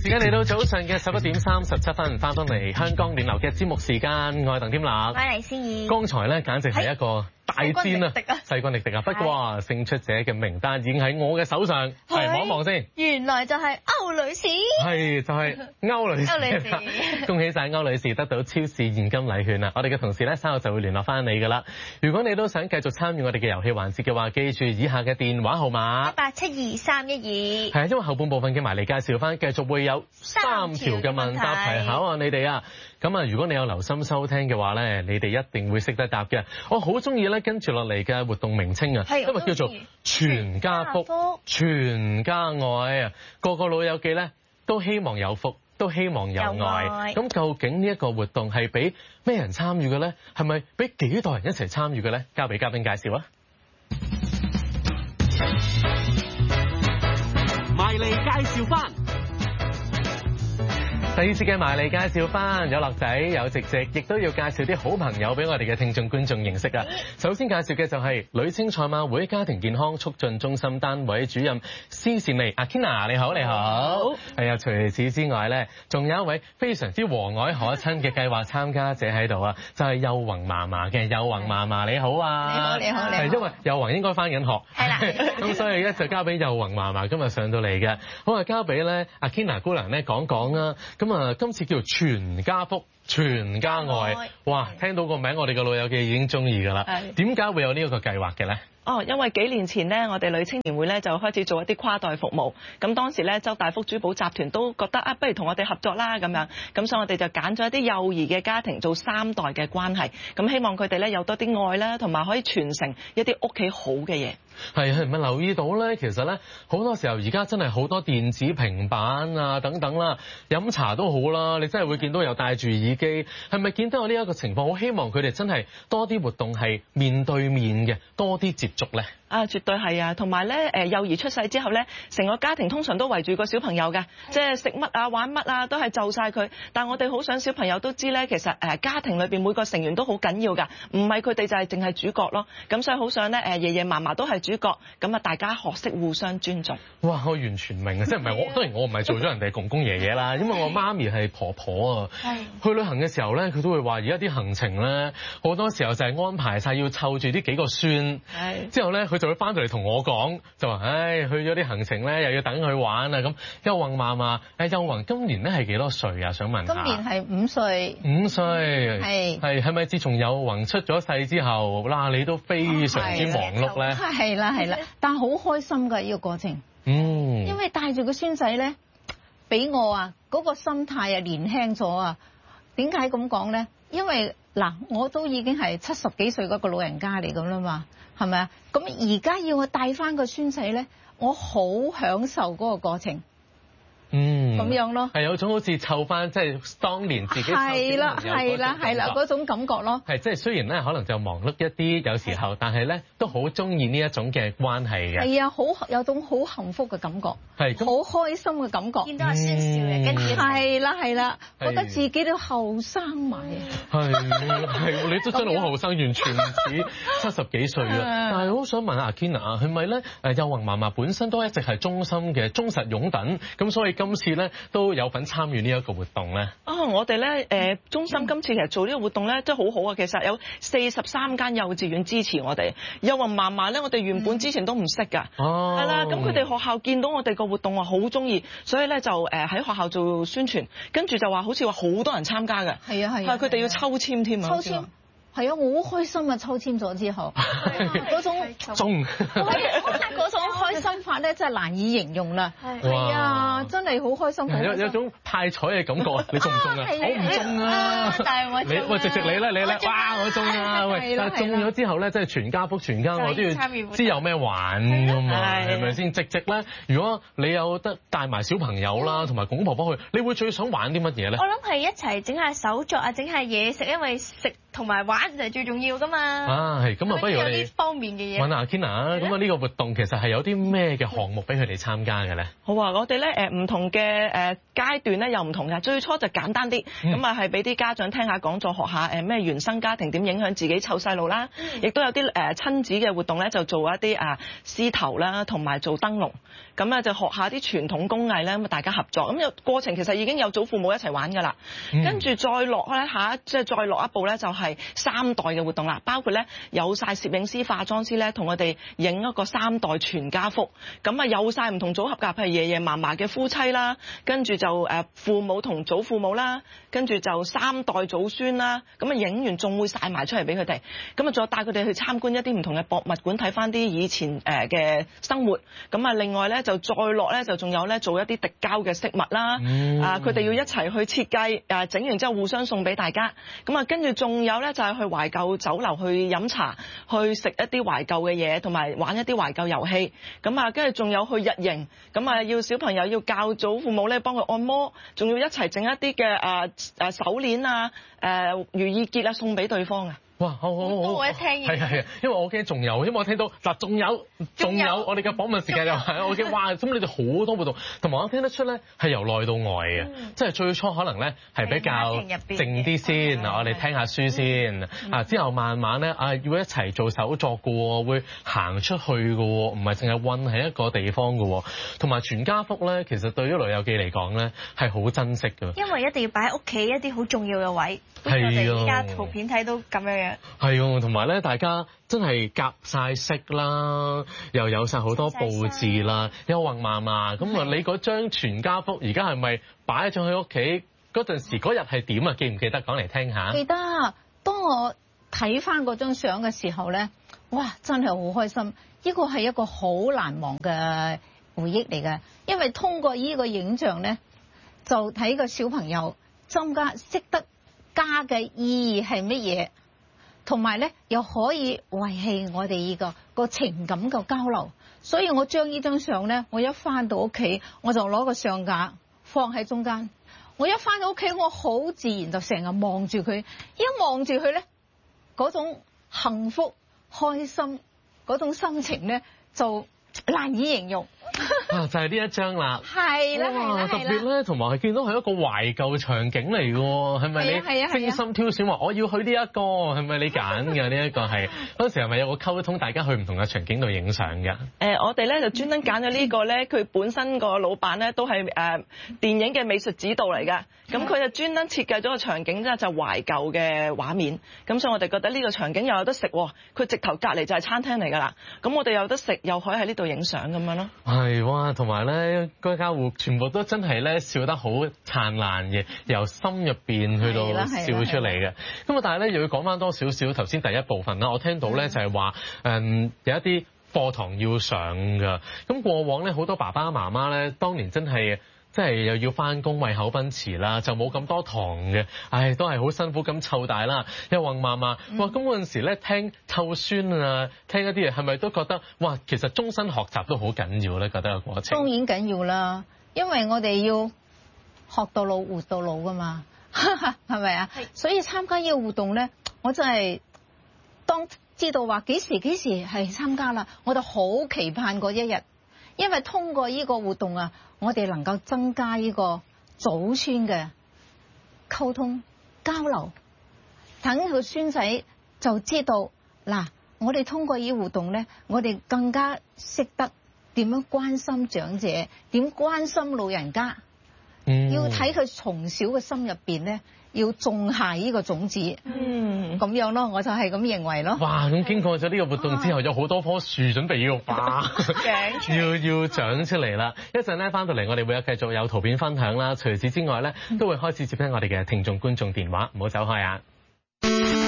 時間嚟到早上嘅11點37分，翻返嚟香港暖流嘅節目時間，我係鄧添樂， 我係黎思怡。 剛才咧簡直係一個大戰啊，勢均力敵啊！不過勝出者嘅名單已經喺我嘅手上，係望一望先。 原來就係歐女士。 係就係歐女士。 歐女士， 恭喜晒歐女士得到超市現金禮券啦！我哋嘅同事咧稍後就會聯絡翻你㗎啦。如果你都想繼續參與我哋嘅遊戲環節嘅話，記住以下嘅電話號碼 1872312。 係啊，因為後半部分嘅埋嚟介紹翻，繼續會有3條嘅問答題考下你哋啊。咁啊，如果你有留心收聽嘅話咧，你哋一定會識得答嘅。我好中意咧跟住落嚟嘅活動名稱啊，因為叫做全家福、全家愛啊。個個老友記咧都希望有福，都希望有愛。咁究竟呢一個活動係俾咩人參與嘅咧？係咪俾幾代人一齊參與嘅咧？交俾嘉賓介紹啊！ 埋嚟介紹翻。 第二節嘅埋嚟介紹翻，有樂仔，有直直，亦都要介紹啲好朋友俾我哋嘅聽眾觀眾認識啊！首先介紹嘅就係女青賽馬會家庭健康促進中心單位主任施善妮阿 Kina， 你好，你好。係啊，除此之外咧，仲有一位非常之和藹可親嘅計劃參加者喺度啊，就係幼宏嫲嫲嘅幼宏嫲嫲，你好啊！ 你好。 係因為幼宏應該翻緊學， 係啦， 咁所以咧就交俾幼宏嫲嫲今日上到嚟嘅。好啊，交俾咧阿 Kina 姑娘咧講講啦。咁啊，今次叫做全家福、全家愛，哇！聽到個名，我哋嘅老友記已經中意㗎啦。點解會有呢一個計劃嘅咧？ 因為幾年前呢，我哋女青年會咧就開始做一啲跨代服務。咁當時咧，周大福珠寶集團都覺得不如同我哋合作啦咁樣。咁所以我哋就揀咗一啲幼兒嘅家庭做3代嘅關係。咁希望佢哋咧有多啲愛啦，同埋可以傳承一啲屋企好嘅嘢。 係咪留意到咧？其實咧好多時候而家真係好多電子平板啊等等啦，飲茶都好啦，你真係會見到有戴住耳機。係咪見到有呢一個情況？好希望佢哋真係多啲活動係面對面嘅，多啲接觸咧。 絕對係啊！同埋咧，幼兒出世之後咧，成個家庭通常都圍住個小朋友嘅，即係食乜啊、玩乜啊，都係就晒佢。但我哋好想小朋友都知咧，其實家庭裏邊每個成員都好緊要㗎，唔係佢哋就係淨係主角咯。咁所以好想咧，爺爺嫲嫲都係主角，咁啊大家學識互相尊重。 哇！我完全明啊，即係唔係我？當然我唔係做咗人哋公公爺爺啦，因為我媽咪係婆婆啊。去旅行嘅時候咧，佢都會話而家啲行程咧，好多時候就係安排晒要湊住呢幾個孫。之後咧，佢就會翻到嚟同我講，就話：去咗啲行程咧，又要等佢玩啊咁。幼宏嫲嫲，幼宏今年咧係幾多歲啊？想問下。 今年係5歲。 5歲。係咪自從幼宏出咗世之後，嗱你都非常之忙碌咧？ 係啦，但係好開心㗎呢個過程。因為帶住個孫仔咧，俾我啊嗰個心態啊年輕咗啊。點解咁講咧？因為嗱，我都已經係70幾歲嗰個老人家嚟咁啦嘛，係咪啊？咁而家要我帶翻個孫仔咧，我好享受嗰個過程。咁樣咯，係有種好似湊翻即係當年自己係啦嗰種感覺咯。 係即係雖然咧可能就忙碌一啲有時候，但係咧都好中意呢一種嘅關係嘅。係啊， 有種好幸福嘅感覺， 係好開心嘅感覺。 見到阿孫少嘅，跟住係啦，覺得自己都後生埋。 係你都真係好後生，完全唔似70幾歲啊！但係好想問下阿 Kina 啊，係咪咧幼宏嫲嫲本身都一直係中心嘅忠實擁躉，咁所以今次咧都有份參與呢一個活動咧。 我哋咧中心今次其實做呢個活動咧都好好啊。其實有43間幼稚園支持我哋。幼宏嫲嫲咧，我哋原本之前都唔識㗎。係啦，咁佢哋學校見到我哋個活動好中意，所以咧就喺學校做宣傳，跟住就話好似話好多人參加㗎。 係啊， 佢哋要抽籤添啊。 抽籤。係啊，我好開心啊！抽籤咗之後，嗰種嗰種開心法咧，真係難以形容啦。係啊，真係好開心。 有種派彩嘅感覺啊！你中唔中啊？我唔中啊！ 但係我喂，直直你咧，哇！我中啊！喂，但係中咗之後咧，即係全家福全家我都要知有咩玩㗎嘛，係咪先？直直咧，如果你有得帶埋小朋友啦，同埋公公婆婆去，你會最想玩啲乜嘢咧？ 我諗係一齊整下手作啊，整下嘢食，因為食同埋玩就係最重要噶嘛。 啊，係咁啊，不如我哋有呢方面嘅嘢。 問阿 Kina 啊，咁啊呢個活動其實係有啲咩嘅項目俾佢哋參加嘅咧？ 好啊，我哋咧唔同嘅階段咧又唔同嘅。最初就簡單啲，咁啊係俾啲家長聽下講座，學下咩原生家庭點影響自己湊細路啦。亦都有啲親子嘅活動咧，就做一啲獅頭啦，同埋做燈籠。咁啊就學下啲傳統工藝咧，咁啊大家合作。咁過程其實已經有祖父母一齊玩㗎啦。跟住再落咧再落一步咧，就係3代嘅活動啦，包括咧有晒攝影師、化妝師咧，同我哋影一個3代全家福。咁啊有晒唔同組合㗎，譬如爺爺嫲嫲嘅夫妻啦，跟住就父母同祖父母啦，跟住就3代祖孫啦。咁啊影完仲會晒埋出嚟俾佢哋。咁啊再帶佢哋去參觀一啲唔同嘅博物館，睇翻啲以前嘅生活。咁啊另外咧就再落咧就仲有咧做一啲滴膠嘅飾物啦。佢哋要一齊去設計，整完之後互相送俾大家。咁啊跟住仲有咧就係去懷舊酒樓去飲茶，去食一啲懷舊嘅嘢，同埋玩一啲懷舊遊戲。咁啊跟住仲有去日營，咁啊要小朋友要教祖父母咧幫佢按摩，仲要一齊整一啲嘅手鏈啊、如意結啊送俾對方啊。 哇，好， 我一聽係，因為我驚仲有，因為我聽到嗱，仲有，我哋嘅訪問時間又係，我驚哇，咁你哋好多活動，同埋我聽得出咧係由內到外嘅，即係最初可能咧係比較靜啲先，嗱我哋聽下書先，之後慢慢咧要一齊做手作嘅喎，會行出去嘅喎，唔係淨係韞喺一個地方嘅喎，同埋全家福咧，其實對於老友記嚟講咧係好珍惜嘅， 因為一定要擺喺屋企一啲好重要嘅位，好似我哋依家圖片睇到咁樣。 係喎，同埋咧，大家真係夾晒色啦，又有晒好多佈置啦，又橫嫲嫲咁啊！你嗰張全家福而家係咪擺咗喺屋企嗰陣時嗰日係點啊？記唔記得講嚟聽下？ 記得，當我睇翻嗰張相嘅時候咧，哇！真係好開心，呢個係一個好難忘嘅回憶嚟嘅，因為通過呢個影像咧，就睇個小朋友增加識得家嘅意義係乜嘢。同埋咧，又可以維繫我哋呢個情感嘅交流，所以我將呢張相咧，我一翻到屋企，我就攞個相架放喺中間。我一翻到屋企，我好自然就成日望住佢，一望住佢咧，嗰種幸福、開心嗰種心情咧，就難以形容。 就係呢一張啦， 係啦， 特別咧，同埋係見到係一個懷舊場景嚟嘅喎，係咪你精心挑選話我要去呢一個？係咪你揀嘅呢一個係？嗰陣時係咪有個溝通，大家去唔同嘅場景度影相嘅？ 我哋咧就專登揀咗呢個咧，佢本身個老闆咧都係電影嘅美術指導嚟㗎，咁佢就專登設計咗個場景咧就懷舊嘅畫面，咁所以我哋覺得呢個場景又有得食喎，佢直頭隔離就係餐廳嚟㗎啦，咁我哋有得食又可以喺呢度影相咁樣咯。係哇，同埋咧，嗰家戶全部都真係咧笑得好燦爛嘅，由心入邊去到笑出嚟嘅。咁啊，但係咧又要講翻多少少頭先第一部分啦。我聽到咧就係話有一啲課堂要上㗎。咁過往咧好多爸爸媽媽咧，當年真係又要翻工為口奔馳啦，就冇咁多堂嘅，都係好辛苦咁湊大啦。又話嫲嫲，哇！咁嗰陣時咧聽湊孫啊，聽一啲嘢，係咪都覺得哇？其實終身學習都好緊要咧，覺得個過程。當然緊要啦，因為我哋要學到老活到老噶嘛，係咪啊？所以參加呢個活動咧，我真係當知道話幾時係參加啦，我就好期盼嗰一日，因為通過呢個活動啊，我哋能夠增加呢個祖孫嘅溝通交流，等個孫仔就知道嗱，我哋通過呢個活動咧，我哋更加識得點樣關心長者，點關心老人家，要睇佢從小嘅心入邊咧，要種下呢個種子，咁樣咯，我就係咁認為咯。哇！ 咁經過咗呢個活動之後，有好多棵樹準備要花，要長出嚟啦。一陣咧翻到嚟，我哋會繼續有圖片分享啦。除此之外咧，都會開始接聽我哋嘅聽眾觀眾電話，唔好走開啊！